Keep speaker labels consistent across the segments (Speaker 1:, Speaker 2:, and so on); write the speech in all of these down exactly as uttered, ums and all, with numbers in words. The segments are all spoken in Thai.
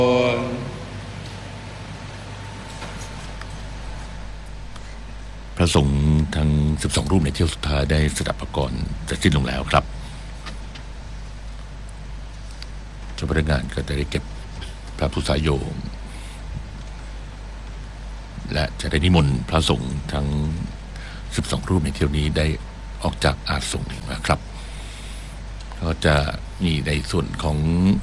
Speaker 1: พระสงฆ์ทั้งสิบสองรูปในเที่ยวสุดท้ายได้สดับพระกรจะสิ้นลงแล้วครับเจ้าพนักงานก็จะได้เก็บพระผู้สายโยมและจะได้นิมนต์พระสงฆ์ทั้งสิบสองรูปในเที่ยวนี้ได้ออกจากอาสงฆ์นะครับก็จะมีในส่วนของ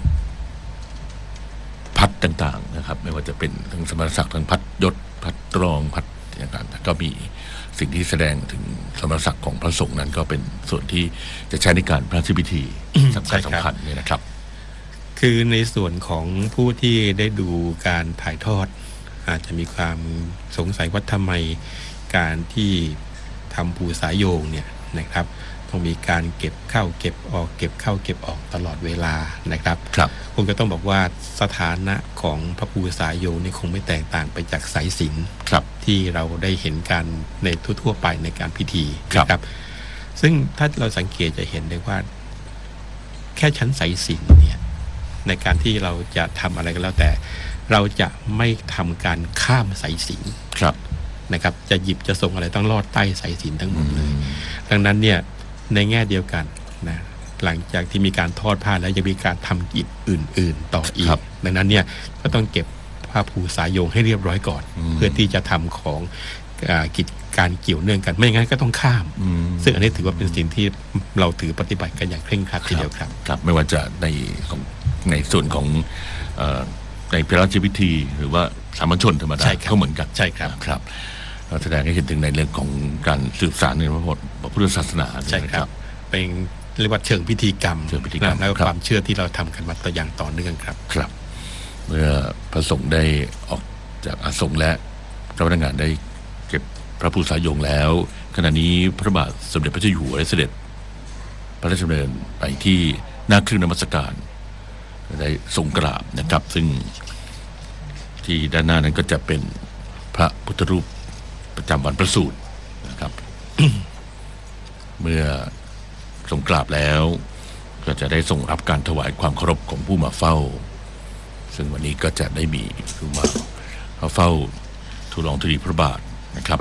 Speaker 1: พัดต่างๆนะครับไม่ว่าจะเป็นทั้งสมณศักดิ์ทั้งพัดยศพัดตรองพัดต่างๆก็มีสิ่งที่แสดงถึงสมณศักดิ์ของพระสงฆ์นั้นก็เป็นส่วนที่จะใช้ในการพระราชพิธีสำคัญสำคัญเนี่ยนะครับ
Speaker 2: คือในส่วนของผู้ที่ได้ดูการถ่ายทอดอาจจะมีความสงสัยว่าทำไมการที่ทำภูสายโยงเนี่ยนะครับต้องมีการเก็บเข้าเก็บออกเก็บเข้าเก็บออกตลอดเวลานะครับ
Speaker 1: ครับ
Speaker 2: ผมก็ต้องบอกว่าสถานะของพระภูสายโยงนี่คงไม่แตกต่างไปจากสายสิญจน์ที่เราได้เห็นกันในทั่วๆไปในการพิธีนะครับซึ่งถ้าเราสังเกตจะเห็นได้ว่าแค่ชั้นสายสิญจน์เนี่ยในการที่เราจะทำอะไรก็แล้วแต่เราจะไม่ทำการข้ามสายสิญจน์นะครับจะหยิบจะส่งอะไรต้องลอดใต้สายสิญจน์ทั้งหมดเลยดังนั้นเนี่ยในแง่เดียวกันนะหลังจากที่มีการทอดผ้าแล้วจะมีการทำกิจอื่นๆต่ออีกดังนั้นเนี่ยก็ต้องเก็บผ้าภูสายโยงให้เรียบร้อยก่อนเพื่อที่จะทำของกิจการเกี่ยวเนื่องกันไม่งั้นก็ต้องข้ามซึ่งอันนี้ถือว่าเป็นสิ่งที่เราถือปฏิบัติกันอย่างเคร่งครัดทีเดียวครับ
Speaker 1: ครับไม่ว่าจะในในส่วนของในพระราชพิธีหรือว่าสามัญชนธรรมดาก็เหมือนกัน
Speaker 2: ใช่ครับ
Speaker 1: ครับแสดงให้เห็นถึงในเรื่องของการสืบสานในพระพุทธศาสนา
Speaker 2: ใช่ครับเป็นเรียกว่าเชิงพิธีกรรมและความเชื่อที่เราทำกันมาต่ออย่างต่อเนื่องครับ
Speaker 1: ครับเมื่อพระสงฆ์ได้ออกจากอาสงฆ์และเจ้าพนักงานได้เก็บพระภูสายโยงแล้วขณะนี้พระบาทสมเด็จพระเจ้าอยู่หัวได้เสด็จพระราชดำเนินไปที่หน้าเครื่องนมัสการได้ทรงกราบนะครับซึ่งที่ด้านหน้านั้นก็จะเป็นพระพุทธรูปประจำวันประสูตินะครับ เมื่อทรงกราบแล้วก็จะได้ทรงรับการถวายความเคารพของผู้มาเฝ้าซึ่งวันนี้ก็จะได้มีผู้มาเฝ้าทูลละอองธุลีพระบาทนะครับ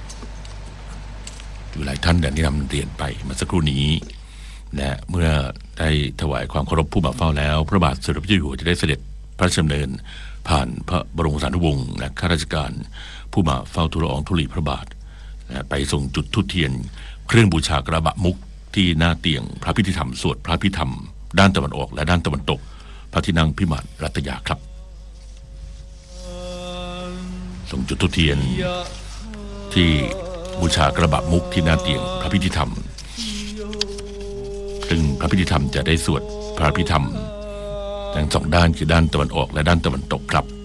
Speaker 1: หลายท่านได้นำเรียนไปเมื่อสักครู่นี้และเมื่อได้ถวายความเคารพผู้มาเฝ้าแล้วพระบาทสมเด็จพระเจ้าอยู่หัวจะได้เสด็จพระราชดำเนินผ่านพระบรมสารีวงศ์และข้าราชการผู้มาเฝ้าทูลละอองธุลีพระบาทไปส่งจุดธูปเทียนเครื่องบูชากระบะมุกที่หน้าเตียงพระพิธีธรรมสวดพระพิธรรมด้านตะวันออกและด้านตะวันตกพระที่นั่งพิมานรัตยาครับส่งจุดธูปเทียนที่บูชากระบะมุกที่หน้าเตียงพระพิธีธรรมซึ่งพระพิธีธรรมจะได้สวดพระพิธรรมทั้งสองด้านคือด้านตะวันออกและด้านตะวันตกครับ